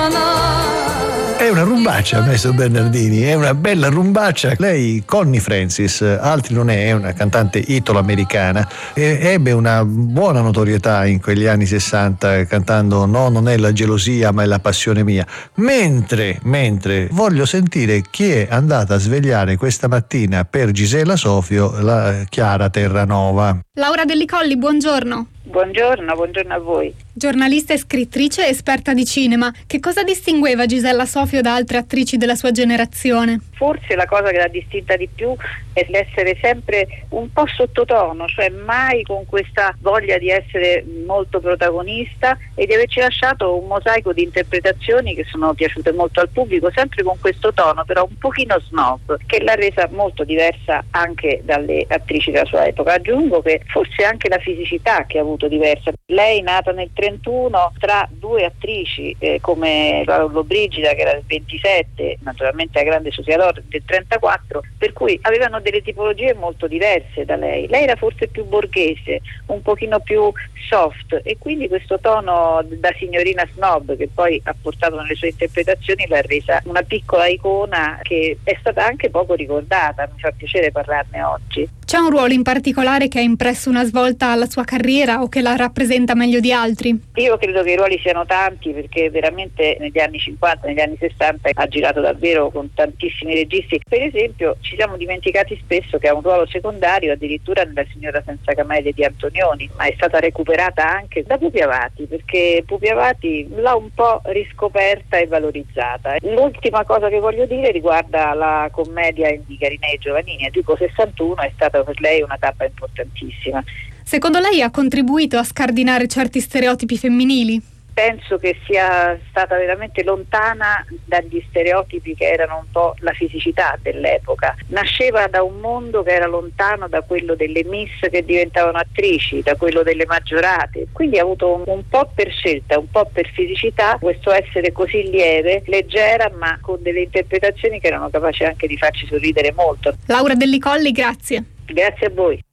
È una rumbaccia, maestro Bernardini, è una bella rumbaccia. Lei, Connie Francis, altri non è una cantante italo-americana, ebbe una buona notorietà in quegli anni 60 cantando No, non è la gelosia ma è la passione mia. Mentre voglio sentire chi è andata a svegliare questa mattina per Gisela Sofio la Chiara Terranova. Laura Delli Colli, buongiorno. Buongiorno a voi. Giornalista e scrittrice, esperta di cinema, che cosa distingueva Gisella Sofio da altre attrici della sua generazione? Forse la cosa che l'ha distinta di più è l'essere sempre un po' sottotono, cioè mai con questa voglia di essere molto protagonista e di averci lasciato un mosaico di interpretazioni che sono piaciute molto al pubblico, sempre con questo tono però un pochino snob, che l'ha resa molto diversa anche dalle attrici della sua epoca. Aggiungo che forse anche la fisicità che ha avuto diversa. Lei, nata nel 31, tra due attrici come Lollobrigida, che era del 27, naturalmente la grande Sofia Loren del 34, per cui avevano delle tipologie molto diverse da lei. Lei era forse più borghese, un pochino più soft, e quindi questo tono da signorina snob che poi ha portato nelle sue interpretazioni l'ha resa una piccola icona che è stata anche poco ricordata. Mi fa piacere parlarne oggi. C'è un ruolo in particolare che ha impresso una svolta alla sua carriera o che la rappresenta meglio di altri? Io credo che i ruoli siano tanti, perché veramente negli anni 50, negli anni 60 ha girato davvero con tantissimi registi. Per esempio ci siamo dimenticati spesso che ha un ruolo secondario addirittura nella Signora senza camelie di Antonioni, ma è stata recuperata anche da Pupi Avati, perché Pupi Avati l'ha un po' riscoperta e valorizzata. L'ultima cosa che voglio dire riguarda la commedia di Garinei Giovannini. Enrico 61 è stata per lei una tappa importantissima. Secondo lei ha contribuito a scardinare certi stereotipi femminili? Penso che sia stata veramente lontana dagli stereotipi che erano un po' la fisicità dell'epoca. Nasceva da un mondo che era lontano da quello delle miss che diventavano attrici, da quello delle maggiorate. Quindi ha avuto un po' per scelta, un po' per fisicità, questo essere così lieve, leggera, ma con delle interpretazioni che erano capaci anche di farci sorridere molto. Laura Delli Colli, grazie. Grazie a voi.